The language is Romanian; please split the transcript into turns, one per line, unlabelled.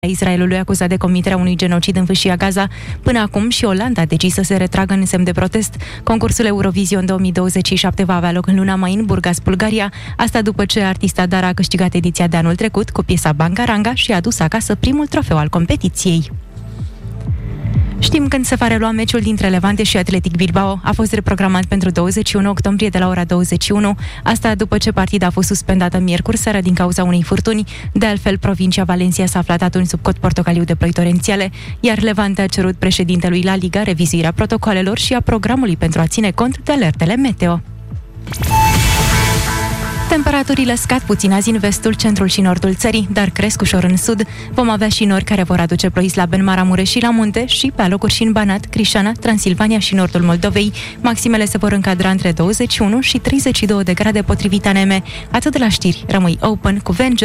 Israelului acuzat de comiterea unui genocid în fâșia Gaza. Până acum și Olanda a decis să se retragă în semn de protest. Concursul Eurovision 2027 va avea loc în luna mai în Burgas, Bulgaria. Asta după ce artista Dara a câștigat ediția de anul trecut cu piesa Bangaranga și a adus acasă primul trofeu al competiției. Știm când se va relua meciul dintre Levante și Athletic Bilbao. A fost reprogramat pentru 21 octombrie de la ora 21. Asta după ce partida a fost suspendată miercuri seară din cauza unei furtuni. De altfel, provincia Valencia s-a aflat atunci sub cod portocaliu de ploi torențiale, iar Levante a cerut președintelui La Liga revizuirea protocolelor și a programului pentru a ține cont de alertele meteo. Temperaturile scad puțin azi în vestul, centrul și nordul țării, dar cresc ușor în sud. Vom avea și nori care vor aduce ploi slabe în Maramureș și la munte și pe alocuri și în Banat, Crișana, Transilvania și nordul Moldovei. Maximele se vor încadra între 21 și 32 de grade potrivit ANM. Atât de la știri, rămâi open cu VNG.